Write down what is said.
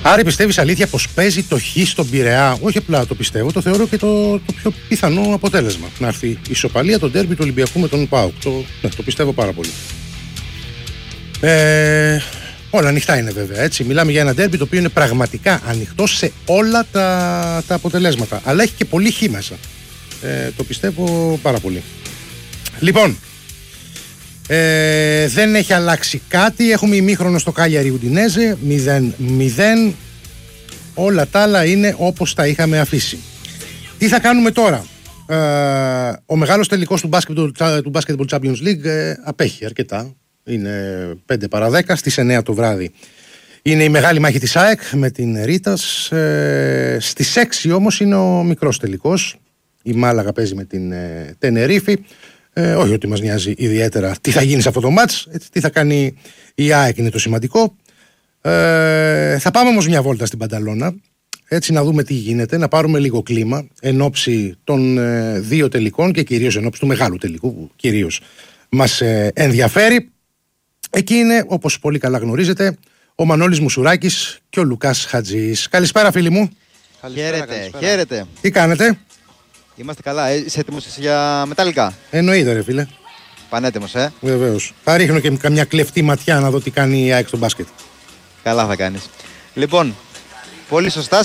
Άρα πιστεύεις αλήθεια πως παίζει το χ στον Πειραιά? Όχι απλά το πιστεύω, το θεωρώ και το πιο πιθανό αποτέλεσμα. Να έρθει η ισοπαλία, το ντέρμπι του Ολυμπιακού με τον ΠΑΟΚ. Το πιστεύω πάρα πολύ. Όλα ανοιχτά είναι βέβαια, έτσι. Μιλάμε για ένα ντέρμπι το οποίο είναι πραγματικά ανοιχτό σε όλα τα αποτελέσματα. Αλλά έχει και πολύ χ μέσα. Το πιστεύω πάρα πολύ. Λοιπόν, δεν έχει αλλάξει κάτι. Έχουμε ημίχρονο στο Κάλιαρι Ουντινέζε 0-0. Όλα τα άλλα είναι όπως τα είχαμε αφήσει. Τι θα κάνουμε τώρα? Ο μεγάλος τελικός του Basketball Champions League απέχει αρκετά. Είναι 5 παρά 10 στις 9 το βράδυ. Είναι η μεγάλη μάχη της ΑΕΚ με την Ρίτας. Στις 6 όμως είναι ο μικρός τελικός. Η Μάλαγα παίζει με την Τενερίφη. Όχι ότι μας νοιάζει ιδιαίτερα τι θα γίνει σε αυτό το μάτς, τι θα κάνει η ΑΕΚ είναι το σημαντικό. Θα πάμε όμως μια βόλτα στην Πανταλώνα, έτσι να δούμε τι γίνεται, να πάρουμε λίγο κλίμα εν ώψη των δύο τελικών και κυρίως εν ώψη του μεγάλου τελικού που κυρίως μας ενδιαφέρει. Εκεί είναι, όπως πολύ καλά γνωρίζετε, ο Μανώλης Μουσουράκης και ο Λουκάς Χατζής. Καλησπέρα φίλοι μου. Χαίρετε. Τι κάνετε? Είμαστε καλά. Είσαι έτοιμος για μεταλλικά? Εννοείται ρε φίλε. Πανέτοιμος, Βεβαίως. Θα ρίχνω και καμιά κλεφτή ματιά να δω τι κάνει η ΑΕΚ στο μπάσκετ. Καλά θα κάνεις. Λοιπόν, πολύ σωστά.